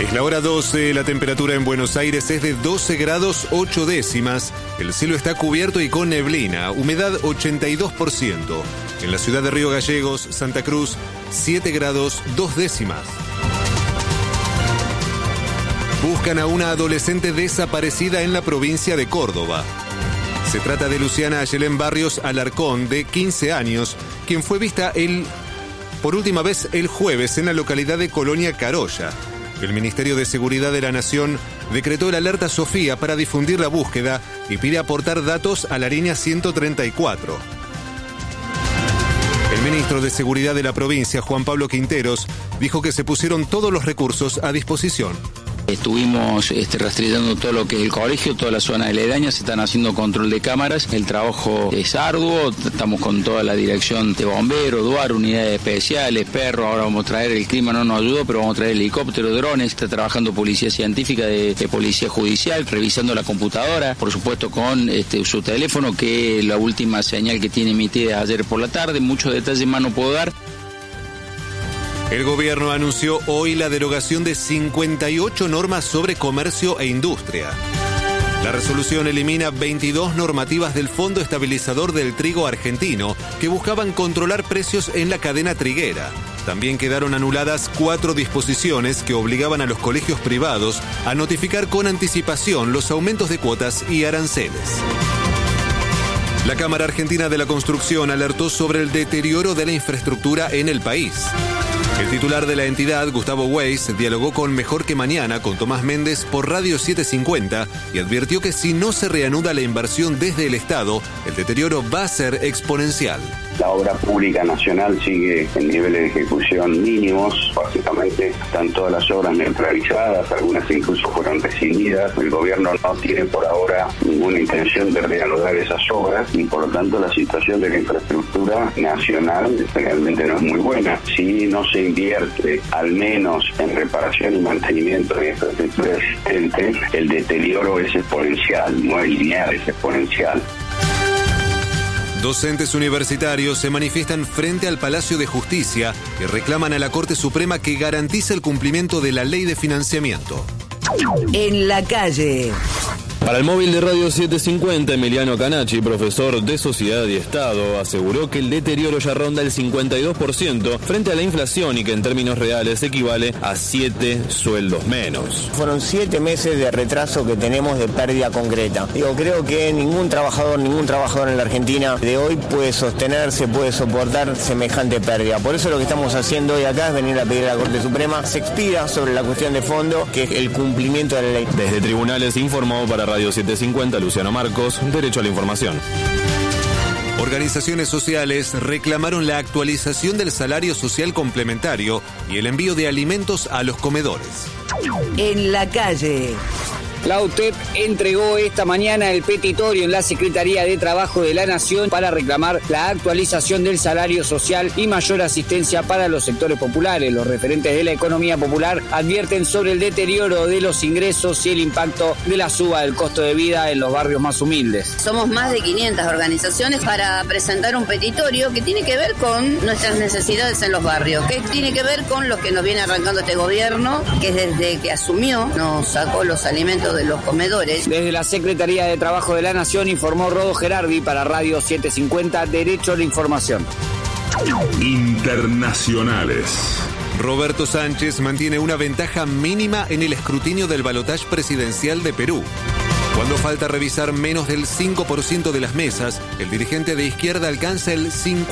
Es la hora 12, la temperatura en Buenos Aires es de 12 grados 8 décimas. El cielo está cubierto y con neblina, humedad 82%. En la ciudad de Río Gallegos, Santa Cruz, 7 grados 2 décimas. Buscan a una adolescente desaparecida en la provincia de Córdoba. Se trata de Luciana Ayelén Barrios Alarcón, de 15 años, quien fue vista por última vez el jueves en la localidad de Colonia Carolla. El Ministerio de Seguridad de la Nación decretó el alerta Sofía para difundir la búsqueda y pide aportar datos a la línea 134. El ministro de Seguridad de la provincia, Juan Pablo Quinteros, dijo que se pusieron todos los recursos a disposición. Estuvimos rastreando todo lo que es el colegio, toda la zona aledaña, se están haciendo control de cámaras, el trabajo es arduo, estamos con toda la dirección de bomberos, DUAR, unidades especiales, perros, ahora vamos a traer, el clima no nos ayudó, pero vamos a traer helicóptero, drones, está trabajando policía científica de policía judicial, revisando la computadora, por supuesto con su teléfono, que es la última señal que tiene emitida ayer por la tarde, muchos detalles más no puedo dar. El gobierno anunció hoy la derogación de 58 normas sobre comercio e industria. La resolución elimina 22 normativas del Fondo Estabilizador del Trigo Argentino que buscaban controlar precios en la cadena triguera. También quedaron anuladas 4 disposiciones que obligaban a los colegios privados a notificar con anticipación los aumentos de cuotas y aranceles. La Cámara Argentina de la Construcción alertó sobre el deterioro de la infraestructura en el país. El titular de la entidad, Gustavo Weiss, dialogó con Mejor que Mañana con Tomás Méndez por Radio 750 y advirtió que si no se reanuda la inversión desde el Estado, el deterioro va a ser exponencial. La obra pública nacional sigue en niveles de ejecución mínimos, básicamente están todas las obras neutralizadas, algunas incluso fueron rescindidas. El gobierno no tiene por ahora ninguna intención de reanudar esas obras y por lo tanto la situación de la infraestructura nacional realmente no es muy buena. Si no se invierte al menos en reparación y mantenimiento de infraestructura existente, el deterioro es exponencial, no es lineal, es exponencial. Docentes universitarios se manifiestan frente al Palacio de Justicia y reclaman a la Corte Suprema que garantice el cumplimiento de la ley de financiamiento. En la calle. Para el móvil de Radio 750, Emiliano Canacci, profesor de Sociedad y Estado, aseguró que el deterioro ya ronda el 52% frente a la inflación y que en términos reales equivale a 7 sueldos menos. Fueron 7 meses de retraso que tenemos de pérdida concreta. Creo que ningún trabajador en la Argentina de hoy puede sostenerse, puede soportar semejante pérdida. Por eso lo que estamos haciendo hoy acá es venir a pedir a la Corte Suprema se expida sobre la cuestión de fondo, que es el cumplimiento de la ley. Desde tribunales informó para Radio 750 Luciano Marcos, Derecho a la Información. Organizaciones sociales reclamaron la actualización del salario social complementario y el envío de alimentos a los comedores. En la calle. La UTEP entregó esta mañana el petitorio en la Secretaría de Trabajo de la Nación para reclamar la actualización del salario social y mayor asistencia para los sectores populares. Los referentes de la economía popular advierten sobre el deterioro de los ingresos y el impacto de la suba del costo de vida en los barrios más humildes. Somos más de 500 organizaciones para presentar un petitorio que tiene que ver con nuestras necesidades en los barrios, que tiene que ver con lo que nos viene arrancando este gobierno, que desde que asumió nos sacó los alimentos de los comedores. Desde la Secretaría de Trabajo de la Nación informó Rodo Gerardi para Radio 750 Derecho a la Información. Internacionales. Roberto Sánchez mantiene una ventaja mínima en el escrutinio del balotaje presidencial de Perú. Cuando falta revisar menos del 5% de las mesas, el dirigente de izquierda alcanza el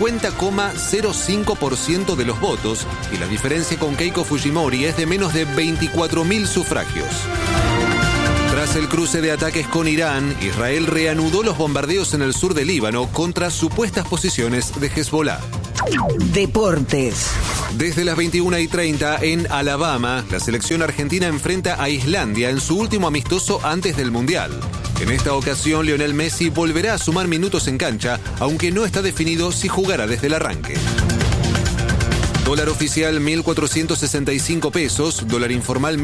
50,05% de los votos y la diferencia con Keiko Fujimori es de menos de 24.000 sufragios. Tras el cruce de ataques con Irán, Israel reanudó los bombardeos en el sur del Líbano contra supuestas posiciones de Hezbollah. Deportes. Desde las 21:30 en Alabama, la selección argentina enfrenta a Islandia en su último amistoso antes del Mundial. En esta ocasión, Lionel Messi volverá a sumar minutos en cancha, aunque no está definido si jugará desde el arranque. Dólar oficial 1.465 pesos, dólar informal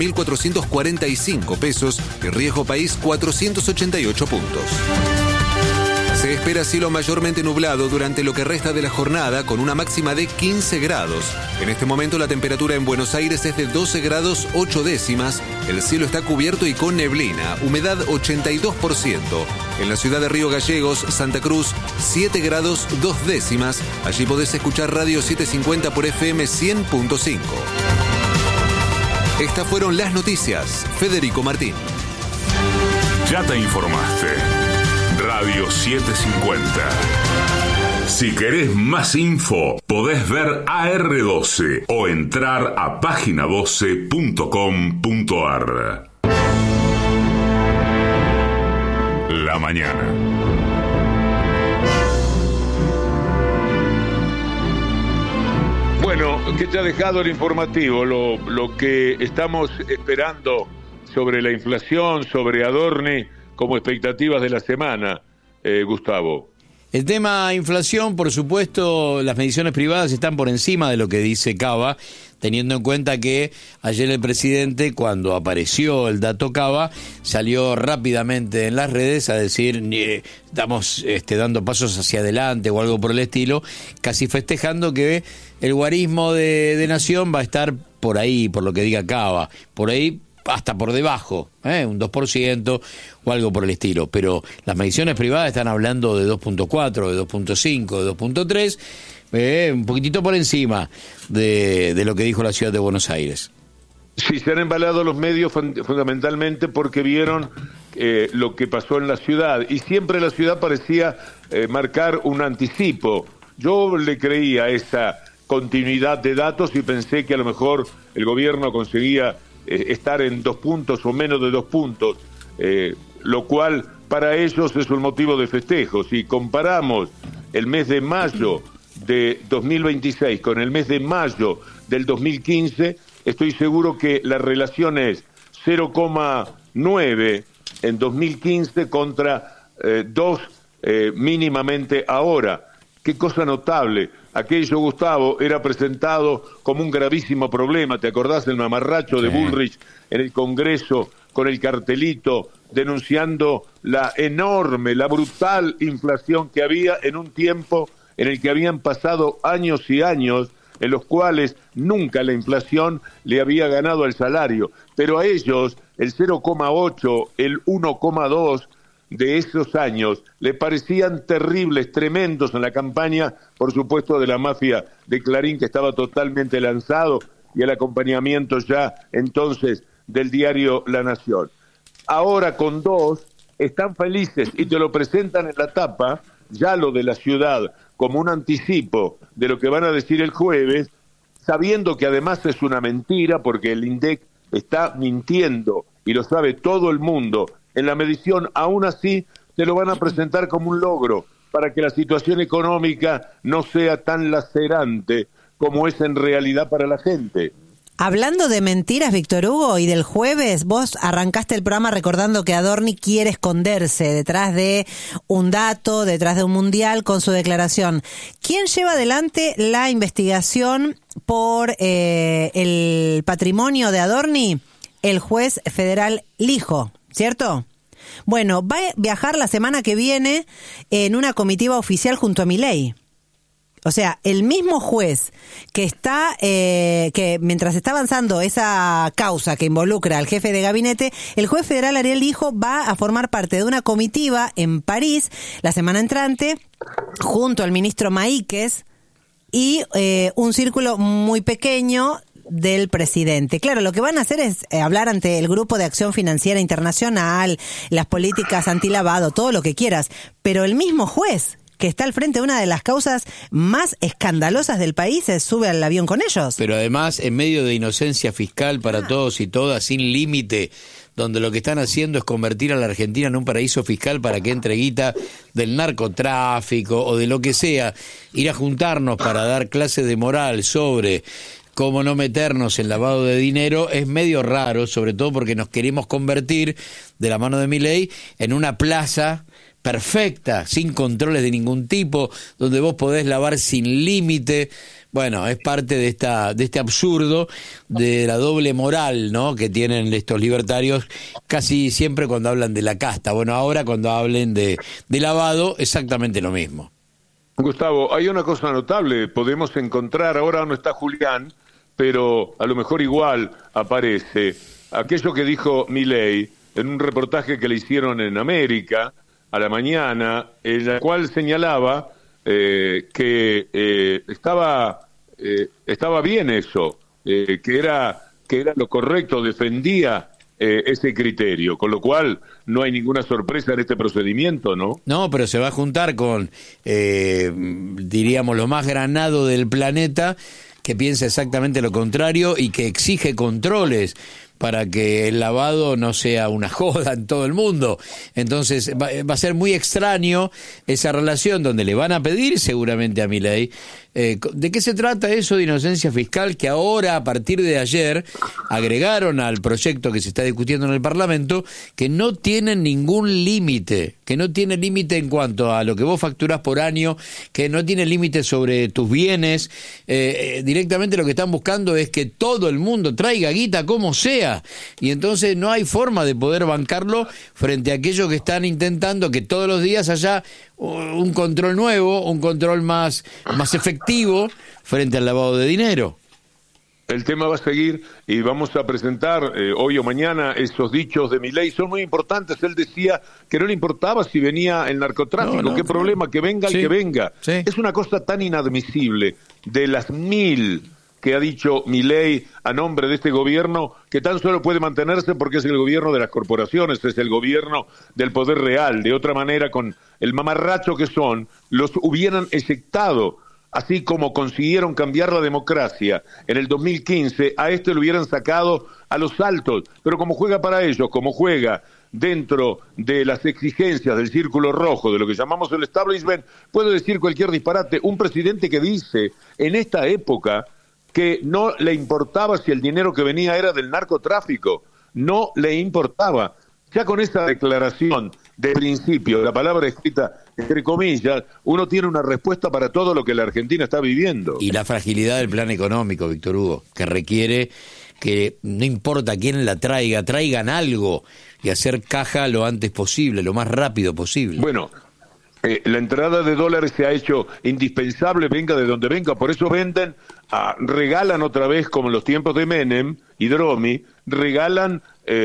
1.445 pesos y riesgo país 488 puntos. Se espera cielo mayormente nublado durante lo que resta de la jornada con una máxima de 15 grados. En este momento la temperatura en Buenos Aires es de 12 grados 8 décimas. El cielo está cubierto y con neblina, humedad 82%. En la ciudad de Río Gallegos, Santa Cruz, 7 grados 2 décimas. Allí podés escuchar Radio 750 por FM 100.5. Estas fueron las noticias. Federico Martín. Ya te informaste. Radio 750. Si querés más info, podés ver AR12 o entrar a página12.com.ar. La mañana. Bueno, ¿qué te ha dejado el informativo? Lo que estamos esperando sobre la inflación, sobre Adorni, como expectativas de la semana, Gustavo. El tema inflación, por supuesto, las mediciones privadas están por encima de lo que dice Cava, teniendo en cuenta que ayer el presidente, cuando apareció el dato Cava, salió rápidamente en las redes a decir estamos dando pasos hacia adelante o algo por el estilo, casi festejando que el guarismo de Nación va a estar por ahí, por lo que diga Cava, por ahí hasta por debajo, un 2% o algo por el estilo, pero las mediciones privadas están hablando de 2.4, de 2.5, de 2.3, un poquitito por encima de lo que dijo la ciudad de Buenos Aires. Sí, se han embalado los medios fundamentalmente porque vieron lo que pasó en la ciudad, y siempre la ciudad parecía marcar un anticipo. Yo le creía esa continuidad de datos y pensé que a lo mejor el gobierno conseguía estar en 2 puntos o menos de 2 puntos, lo cual para ellos es un motivo de festejo. Si comparamos el mes de mayo de 2026 con el mes de mayo del 2015, estoy seguro que la relación es 0,9 en 2015 contra 2 mínimamente ahora. Qué cosa notable. Aquello, Gustavo, era presentado como un gravísimo problema. ¿Te acordás del mamarracho de Bullrich en el Congreso con el cartelito denunciando la enorme, la brutal inflación que había en un tiempo en el que habían pasado años y años en los cuales nunca la inflación le había ganado al salario? Pero a ellos el 0,8, el 1,2 de esos años le parecían terribles, tremendos en la campaña, por supuesto, de la mafia de Clarín, que estaba totalmente lanzado, y el acompañamiento ya entonces del diario La Nación. Ahora con 2 están felices y te lo presentan en la tapa, ya lo de la ciudad, como un anticipo de lo que van a decir el jueves, sabiendo que además es una mentira porque el INDEC está mintiendo y lo sabe todo el mundo. En la medición, aún así, te lo van a presentar como un logro para que la situación económica no sea tan lacerante como es en realidad para la gente. Hablando de mentiras, Víctor Hugo, y del jueves, vos arrancaste el programa recordando que Adorni quiere esconderse detrás de un dato, detrás de un mundial, con su declaración. ¿Quién lleva adelante la investigación por el patrimonio de Adorni? El juez federal Lijo, ¿cierto? Bueno, va a viajar la semana que viene en una comitiva oficial junto a Milei. O sea, el mismo juez que está, que mientras está avanzando esa causa que involucra al jefe de gabinete, el juez federal Ariel Lijo va a formar parte de una comitiva en París la semana entrante, junto al ministro Maíquez y un círculo muy pequeño del presidente. Claro, lo que van a hacer es hablar ante el Grupo de Acción Financiera Internacional, las políticas antilavado, todo lo que quieras, pero el mismo juez que está al frente de una de las causas más escandalosas del país se sube al avión con ellos. Pero además, en medio de inocencia fiscal para todos y todas, sin límite, donde lo que están haciendo es convertir a la Argentina en un paraíso fiscal para que entre guita del narcotráfico o de lo que sea, ir a juntarnos para dar clases de moral sobre cómo no meternos en lavado de dinero es medio raro, sobre todo porque nos queremos convertir, de la mano de Milei, en una plaza perfecta, sin controles de ningún tipo, donde vos podés lavar sin límite bueno, es parte de este absurdo de la doble moral, ¿no?, que tienen estos libertarios casi siempre cuando hablan de la casta. Bueno, ahora cuando hablen de lavado, exactamente lo mismo. Gustavo, hay una cosa notable, podemos encontrar, ahora no está Julián, pero a lo mejor igual aparece aquello que dijo Milei en un reportaje que le hicieron en América a la mañana, en la cual señalaba que estaba bien eso, que era lo correcto, defendía ese criterio, con lo cual no hay ninguna sorpresa en este procedimiento, ¿no? No, pero se va a juntar con, diríamos, lo más granado del planeta, que piensa exactamente lo contrario y que exige controles para que el lavado no sea una joda en todo el mundo. Entonces va a ser muy extraño esa relación donde le van a pedir seguramente a Milei. ¿De qué se trata eso de inocencia fiscal que ahora, a partir de ayer, agregaron al proyecto que se está discutiendo en el Parlamento, que no tienen ningún límite, que no tiene límite en cuanto a lo que vos facturás por año, que no tiene límite sobre tus bienes? Directamente lo que están buscando es que todo el mundo traiga guita como sea, y entonces no hay forma de poder bancarlo frente a aquellos que están intentando que todos los días haya un control nuevo, un control más efectivo frente al lavado de dinero. El tema va a seguir y vamos a presentar hoy o mañana esos dichos de Milei. Son muy importantes. Él decía que no le importaba si venía el narcotráfico. No, ¿qué problema? Que venga el que venga. Sí. Es una cosa tan inadmisible de las 1000 que ha dicho Milei a nombre de este gobierno, que tan solo puede mantenerse porque es el gobierno de las corporaciones, es el gobierno del poder real. De otra manera, con el mamarracho que son, los hubieran eyectado. Así como consiguieron cambiar la democracia en el 2015, a lo hubieran sacado a los altos. Pero como juega para ellos, como juega dentro de las exigencias del círculo rojo, de lo que llamamos el establishment, puede decir cualquier disparate. Un presidente que dice en esta época que no le importaba si el dinero que venía era del narcotráfico, no le importaba. Ya con esa declaración de principio, la palabra escrita entre comillas, uno tiene una respuesta para todo lo que la Argentina está viviendo. Y la fragilidad del plan económico, Víctor Hugo, que requiere que no importa quién la traiga, traigan algo y hacer caja lo antes posible, lo más rápido posible. Bueno, la entrada de dólares se ha hecho indispensable, venga de donde venga, por eso regalan otra vez, como en los tiempos de Menem y Dromi, regalan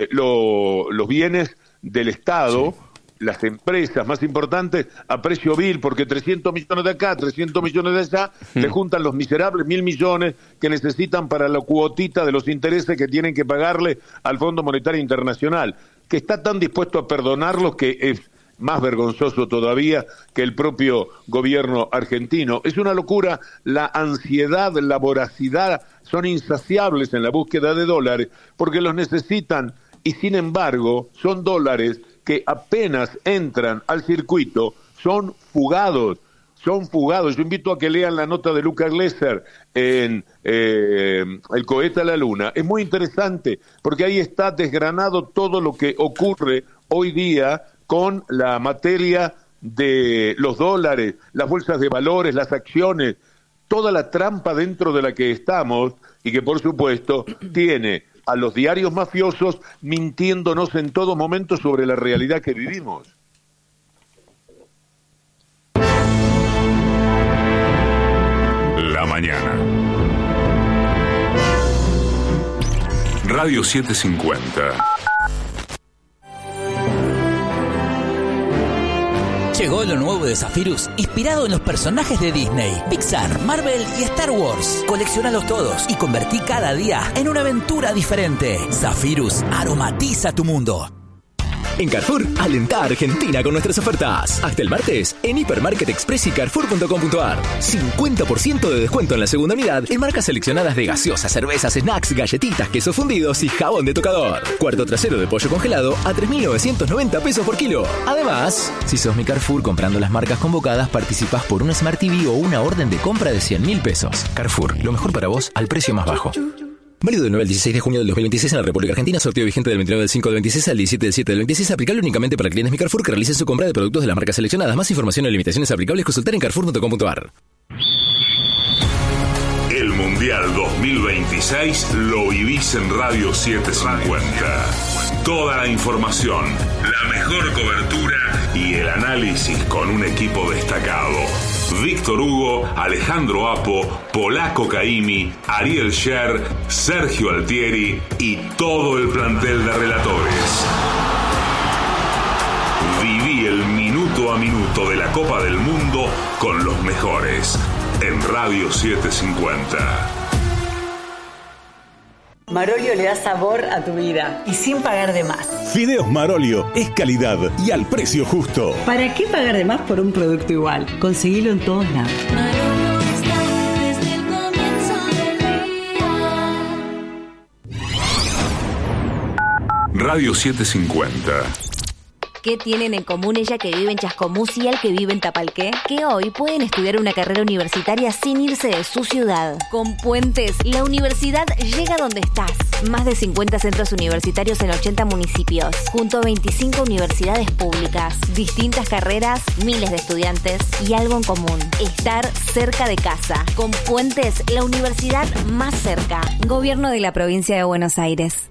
los bienes del Estado, sí, las empresas más importantes, a precio vil, porque 300 millones de acá, 300 millones de allá, se juntan los miserables 1.000 millones que necesitan para la cuotita de los intereses que tienen que pagarle al Fondo Monetario Internacional, que está tan dispuesto a perdonarlos que es más vergonzoso todavía que el propio gobierno argentino. Es una locura, la ansiedad, la voracidad, son insaciables en la búsqueda de dólares, porque los necesitan, y sin embargo, son dólares que apenas entran al circuito, son fugados. Yo invito a que lean la nota de Lucas Lesser en El cohete a la luna. Es muy interesante, porque ahí está desgranado todo lo que ocurre hoy día con la materia de los dólares, las bolsas de valores, las acciones, toda la trampa dentro de la que estamos y que por supuesto tiene a los diarios mafiosos mintiéndonos en todo momento sobre la realidad que vivimos. La mañana. Radio 750. Llegó lo nuevo de Zephyrus, inspirado en los personajes de Disney, Pixar, Marvel y Star Wars. Colecciónalos todos y convertí cada día en una aventura diferente. Zephyrus aromatiza tu mundo. En Carrefour, alentá a Argentina con nuestras ofertas. Hasta el martes, en Hipermarket Express y Carrefour.com.ar. 50% de descuento en la segunda unidad en marcas seleccionadas de gaseosas, cervezas, snacks, galletitas, quesos fundidos y jabón de tocador. Cuarto trasero de pollo congelado a 3.990 pesos por kilo. Además, si sos mi Carrefour comprando las marcas convocadas, participás por un Smart TV o una orden de compra de 100.000 pesos. Carrefour, lo mejor para vos al precio más bajo. Válido del 9 al 16 de junio del 2026 en la República Argentina. Sorteo vigente del 29 del 5 del 26 al 17 del 7 del 26. Aplicable únicamente para clientes Mi Carrefour que realicen su compra de productos de las marcas seleccionadas. Más información y limitaciones aplicables consultar en Carrefour.com.ar. Mundial 2026 lo vivís en Radio 750. Toda la información, la mejor cobertura y el análisis con un equipo destacado. Víctor Hugo, Alejandro Apo, Polaco Caimi, Ariel Sher, Sergio Altieri y todo el plantel de relatores. Viví el minuto a minuto de la Copa del Mundo con los mejores en Radio 750. Marolio le da sabor a tu vida y sin pagar de más. Fideos Marolio es calidad y al precio justo. ¿Para qué pagar de más por un producto igual? Conseguilo en todos lados. Radio 750. ¿Qué tienen en común ella que vive en Chascomús y él que vive en Tapalqué? Que hoy pueden estudiar una carrera universitaria sin irse de su ciudad. Con Puentes, la universidad llega donde estás. Más de 50 centros universitarios en 80 municipios, junto a 25 universidades públicas, distintas carreras, miles de estudiantes y algo en común: estar cerca de casa. Con Puentes, la universidad más cerca. Gobierno de la Provincia de Buenos Aires.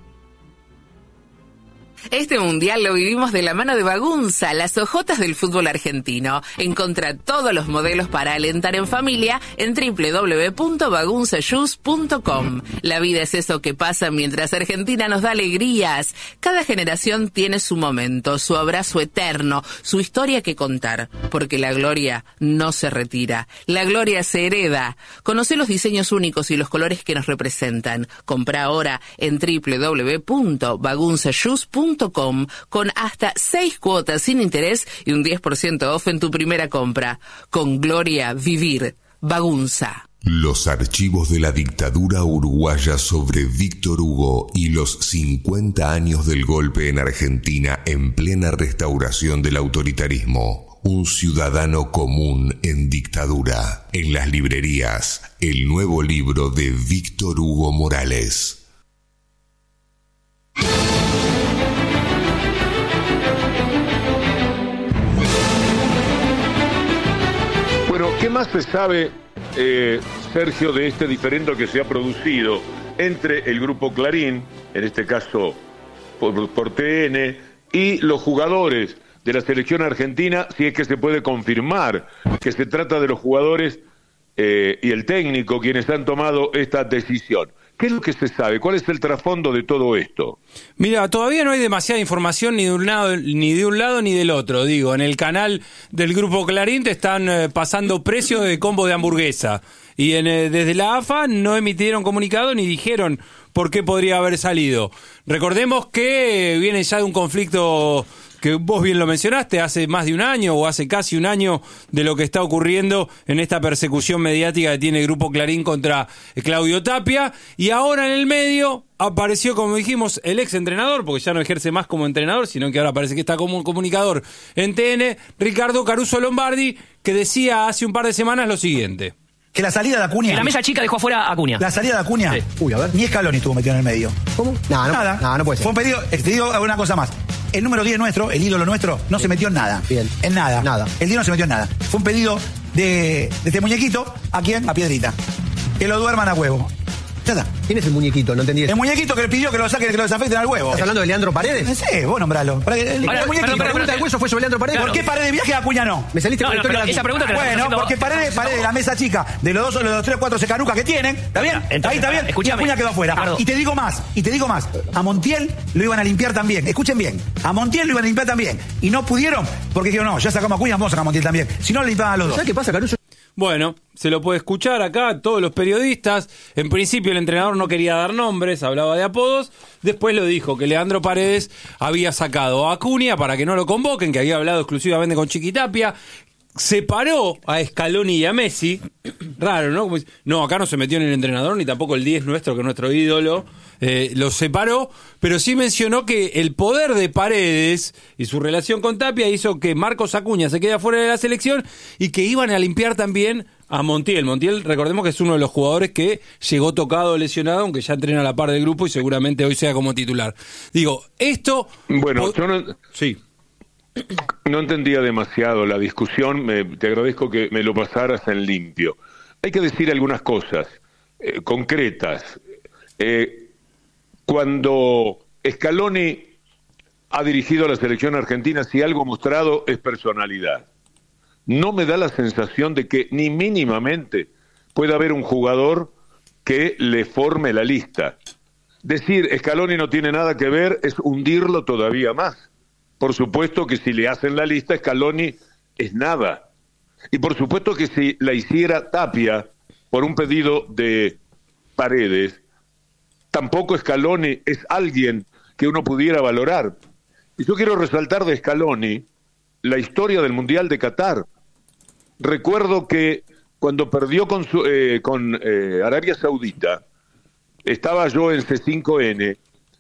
Este mundial lo vivimos de la mano de Bagunza, las hojotas del fútbol argentino. Encontrá todos los modelos para alentar en familia en www.bagunzashoes.com. La vida es eso que pasa mientras Argentina nos da alegrías. Cada generación tiene su momento, su abrazo eterno, su historia que contar. Porque la gloria no se retira, la gloria se hereda. Conocé los diseños únicos y los colores que nos representan. Comprá ahora en www.bagunzashoes.com con hasta 6 cuotas sin interés y un 10% off en tu primera compra. Con gloria, vivir. Bagunza. Los archivos de la dictadura uruguaya sobre Víctor Hugo y los 50 años del golpe en Argentina en plena restauración del autoritarismo. Un ciudadano común en dictadura. En las librerías, el nuevo libro de Víctor Hugo Morales. Bueno, ¿qué más se sabe, Sergio, de este diferendo que se ha producido entre el Grupo Clarín, en este caso por TN, y los jugadores de la selección argentina, si es que se puede confirmar que se trata de los jugadores y el técnico quienes han tomado esta decisión? ¿Qué es lo que se sabe? ¿Cuál es el trasfondo de todo esto? Mira, todavía no hay demasiada información ni de un lado ni del otro. Digo, en el canal del Grupo Clarín te están pasando precios de combo de hamburguesa. Y desde la AFA no emitieron comunicado ni dijeron por qué podría haber salido. Recordemos que viene ya de un conflicto que vos bien lo mencionaste, hace más de un año o hace casi un año de lo que está ocurriendo en esta persecución mediática que tiene el Grupo Clarín contra Claudio Tapia, y ahora en el medio apareció, como dijimos, el ex entrenador, porque ya no ejerce más como entrenador, sino que ahora parece que está como un comunicador en TN, Ricardo Caruso Lombardi, que decía hace un par de semanas lo siguiente. Que la salida de Acuña... Que la mesa chica dejó afuera a Acuña. La salida de Acuña... Sí. Uy, a ver. Ni Scaloni estuvo metido en el medio. ¿Cómo? Nada. No puede ser. Fue un pedido... Te digo una cosa más. El número 10 nuestro, el ídolo nuestro, no se metió en nada. Bien. En nada. El 10 no se metió en nada. Fue un pedido de este muñequito. ¿A quién? A Piedrita. Que lo duerman a huevo. Ya está. ¿Quién es el muñequito? No entendí eso. El muñequito que le pidió que lo saquen, que lo desafecten al huevo. ¿Estás hablando de Leandro Paredes? Sí, vos nombralo. La pregunta del hueso fue sobre Leandro Paredes. ¿Por qué Paredes viaje a Acuña no? Me saliste con la historia. Esa pregunta te la Bueno, porque Paredes de la mesa chica, de los 3 o 4 secanucas que tienen, ¿está bien? Ahí está bien. Escuchame. Acuña quedó afuera. Ricardo. Y te digo más. A Montiel lo iban a limpiar también. Escuchen bien. A Montiel lo iban a limpiar también. Y no pudieron, porque dijeron, no, ya sacamos a Acuña, vamos a sacar a Montiel también. Si no, lo limpiaban a los dos. ¿Sabes qué pasa, Caruso? Bueno, se lo puede escuchar acá, todos los periodistas. En principio el entrenador no quería dar nombres, hablaba de apodos. Después lo dijo, que Leandro Paredes había sacado a Acuña para que no lo convoquen, que había hablado exclusivamente con Chiquitapia. Separó a Scaloni y a Messi. Raro, ¿no? No, acá no se metió ni el entrenador, ni tampoco el 10 nuestro, que es nuestro ídolo. Los separó, pero sí mencionó que el poder de Paredes y su relación con Tapia hizo que Marcos Acuña se quede afuera de la selección y que iban a limpiar también a Montiel. Montiel, recordemos que es uno de los jugadores que llegó tocado, lesionado, aunque ya entrena a la par del grupo y seguramente hoy sea como titular. Digo, esto... Bueno, yo no... Sí. No entendía demasiado la discusión, te agradezco que me lo pasaras en limpio. Hay que decir algunas cosas. concretas. Cuando Scaloni ha dirigido a la selección argentina, si algo ha mostrado es personalidad. No me da la sensación de que ni mínimamente pueda haber un jugador que le forme la lista. Decir Scaloni no tiene nada que ver es hundirlo todavía más. Por supuesto que si le hacen la lista, Scaloni es nada. Y por supuesto que si la hiciera Tapia por un pedido de Paredes, tampoco Scaloni es alguien que uno pudiera valorar. Y yo quiero resaltar de Scaloni la historia del Mundial de Qatar. Recuerdo que cuando perdió con Arabia Saudita, estaba yo en C5N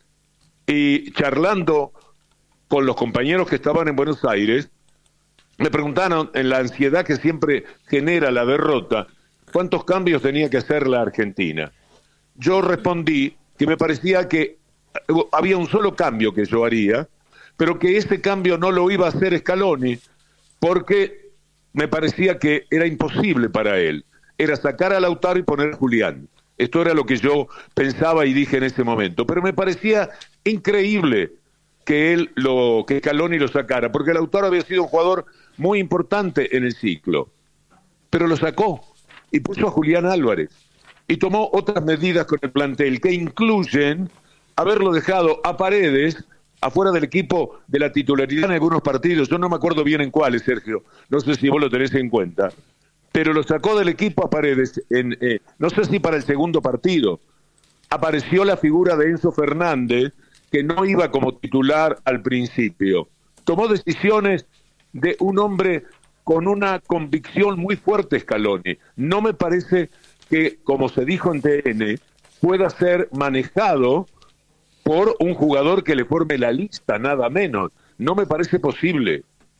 y charlando con los compañeros que estaban en Buenos Aires, me preguntaron, en la ansiedad que siempre genera la derrota, ¿cuántos cambios tenía que hacer la Argentina? Yo respondí que me parecía que había un solo cambio que yo haría, pero que ese cambio no lo iba a hacer Scaloni, porque me parecía que era imposible para él. Era sacar a Lautaro y poner a Julián. Esto era lo que yo pensaba y dije en ese momento. Pero me parecía increíble que Scaloni lo sacara, porque Lautaro había sido un jugador muy importante en el ciclo. Pero lo sacó y puso a Julián Álvarez. Y tomó otras medidas con el plantel que incluyen haberlo dejado a Paredes afuera del equipo de la titularidad en algunos partidos. Yo no me acuerdo bien en cuáles, Sergio. No sé si vos lo tenés en cuenta. Pero lo sacó del equipo a Paredes, no sé si para el segundo partido. Apareció la figura de Enzo Fernández, que no iba como titular al principio. Tomó decisiones de un hombre con una convicción muy fuerte, Scaloni. No me parece que, como se dijo en TN, pueda ser manejado por un jugador que le forme la lista, nada menos. No me parece posible.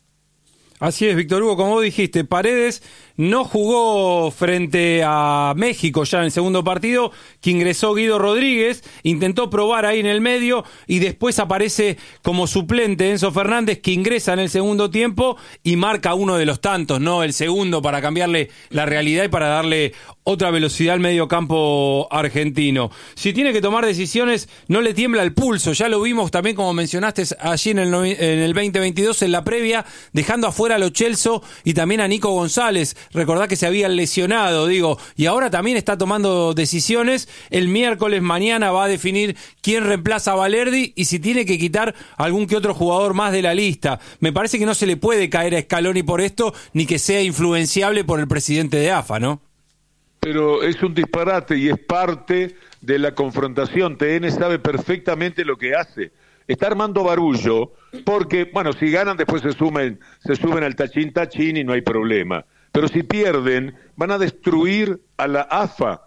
Así es, Víctor Hugo, como vos dijiste, Paredes no jugó frente a México ya en el segundo partido, que ingresó Guido Rodríguez, intentó probar ahí en el medio y después aparece como suplente Enzo Fernández, que ingresa en el segundo tiempo y marca uno de los tantos, ¿no? El segundo, para cambiarle la realidad y para darle otra velocidad al medio campo argentino. Si tiene que tomar decisiones, no le tiembla el pulso. Ya lo vimos también, como mencionaste, allí en el 2022, en la previa, dejando afuera a Lo Celso y también a Nico González. Recordá que se había lesionado, y ahora también está tomando decisiones. El miércoles mañana va a definir quién reemplaza a Valerdi y si tiene que quitar algún que otro jugador más de la lista. Me parece que no se le puede caer a Scaloni por esto, ni que sea influenciable por el presidente de AFA, ¿no? Pero es un disparate y es parte de la confrontación. TN sabe perfectamente lo que hace. Está armando barullo porque, bueno, si ganan después se suben al tachín y no hay problema. Pero si pierden, van a destruir a la AFA,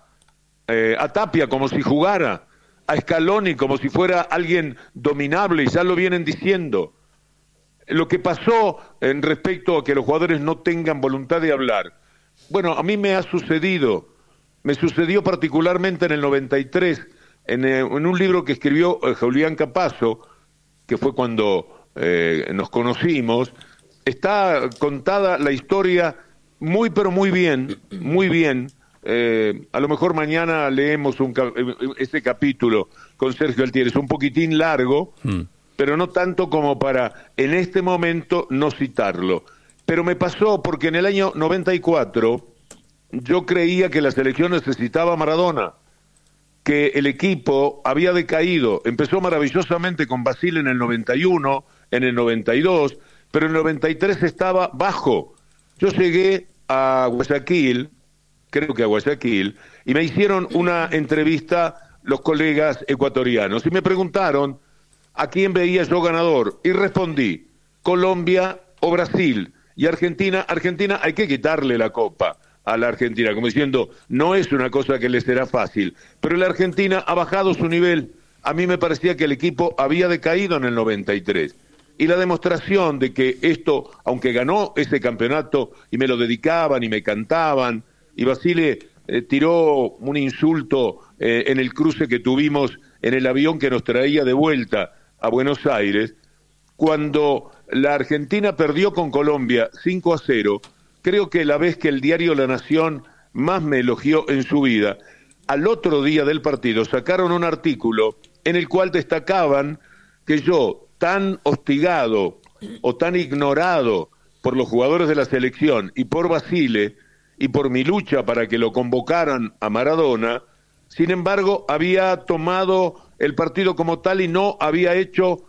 a Tapia como si jugara, a Scaloni como si fuera alguien dominable, y ya lo vienen diciendo. Lo que pasó en respecto a que los jugadores no tengan voluntad de hablar, bueno, a mí me sucedió particularmente en el 93, en un libro que escribió Julián Capazo, que fue cuando nos conocimos. Está contada la historia muy bien. A lo mejor mañana leemos ese capítulo con Sergio Altieri. Es un poquitín largo, pero no tanto como para en este momento no citarlo. Pero me pasó porque en el año 94 yo creía que la selección necesitaba a Maradona, que el equipo había decaído. Empezó maravillosamente con Basile en el 91, en el 92, pero en el 93 estaba bajo. Yo llegué a Guayaquil, creo que a Guayaquil, y me hicieron una entrevista los colegas ecuatorianos y me preguntaron a quién veía yo ganador, y respondí, Colombia o Brasil. Y Argentina hay que quitarle la copa a la Argentina, como diciendo, no es una cosa que le será fácil, pero la Argentina ha bajado su nivel. A mí me parecía que el equipo había decaído en el 93, y la demostración de que esto, aunque ganó ese campeonato y me lo dedicaban y me cantaban, y Basile tiró un insulto en el cruce que tuvimos en el avión que nos traía de vuelta a Buenos Aires, cuando la Argentina perdió con Colombia 5-0, creo que la vez que el diario La Nación más me elogió en su vida al otro día del partido sacaron un artículo en el cual destacaban que yo, tan hostigado o tan ignorado por los jugadores de la selección y por Basile y por mi lucha para que lo convocaran a Maradona, sin embargo había tomado el partido como tal y no había hecho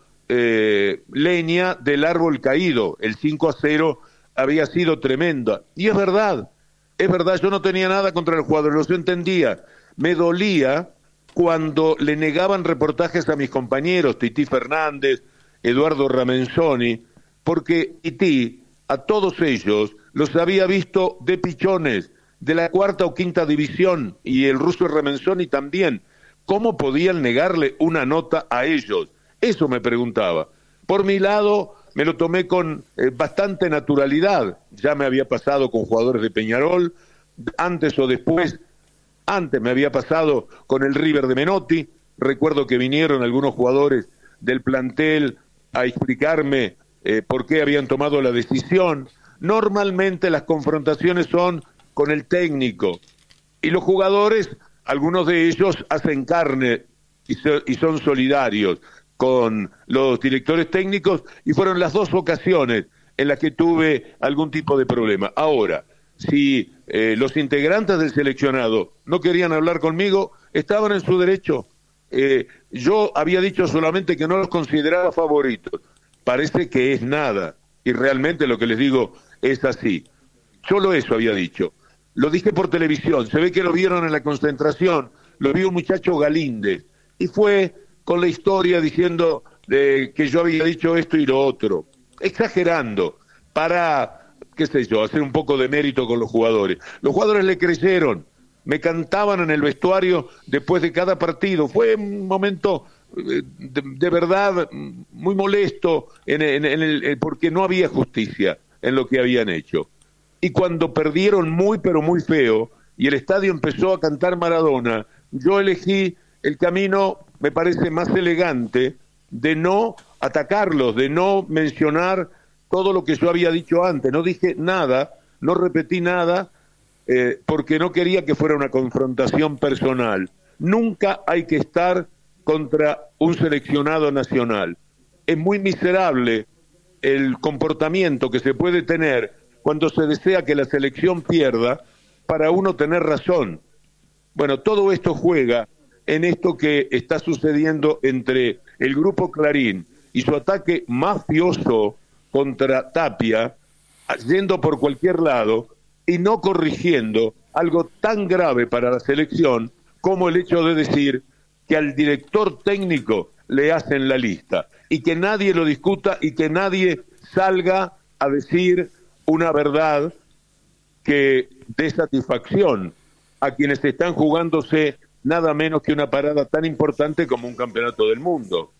leña del árbol caído. El 5-0 había sido tremenda. Y es verdad, yo no tenía nada contra el jugador, lo entendía. Me dolía cuando le negaban reportajes a mis compañeros, Tití Fernández, Eduardo Ramenzoni, porque Tití, a todos ellos, los había visto de pichones, de la 4ª o 5ª división, y el ruso Ramenzoni también. ¿Cómo podían negarle una nota a ellos? Eso me preguntaba. Por mi lado, me lo tomé con bastante naturalidad. Ya me había pasado con jugadores de Peñarol, antes o después. Antes me había pasado con el River de Menotti. Recuerdo que vinieron algunos jugadores del plantel a explicarme por qué habían tomado la decisión. Normalmente las confrontaciones son con el técnico. Y los jugadores, algunos de ellos hacen carne y son solidarios con los directores técnicos, y fueron las 2 ocasiones en las que tuve algún tipo de problema. Ahora, si los integrantes del seleccionado no querían hablar conmigo, estaban en su derecho. Yo había dicho solamente que no los consideraba favoritos. Parece que es nada, y realmente lo que les digo es así. Solo eso había dicho. Lo dije por televisión, se ve que lo vieron en la concentración, lo vio un muchacho Galíndez, y fue con la historia diciendo que yo había dicho esto y lo otro, exagerando, para, qué sé yo, hacer un poco de mérito con los jugadores. Los jugadores le creyeron, me cantaban en el vestuario después de cada partido. Fue un momento de verdad muy molesto porque no había justicia en lo que habían hecho. Y cuando perdieron muy pero muy feo y el estadio empezó a cantar Maradona, yo elegí el camino, me parece más elegante, de no atacarlos, de no mencionar todo lo que yo había dicho antes. No dije nada, no repetí nada, porque no quería que fuera una confrontación personal. Nunca hay que estar contra un seleccionado nacional. Es muy miserable el comportamiento que se puede tener cuando se desea que la selección pierda para uno tener razón. Bueno, todo esto juega en esto que está sucediendo entre el Grupo Clarín y su ataque mafioso contra Tapia, yendo por cualquier lado y no corrigiendo algo tan grave para la selección como el hecho de decir que al director técnico le hacen la lista y que nadie lo discuta y que nadie salga a decir una verdad que dé satisfacción a quienes están jugándose nada menos que una parada tan importante como un campeonato del mundo.